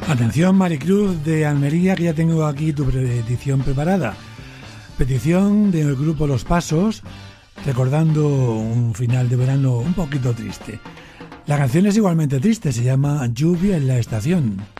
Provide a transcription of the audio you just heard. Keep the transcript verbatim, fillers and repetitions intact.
Atención, Maricruz de Almería, que ya tengo aquí tu petición preparada. Petición del grupo Los Pasos, recordando un final de verano un poquito triste. La canción es igualmente triste, se llama Lluvia en la estación.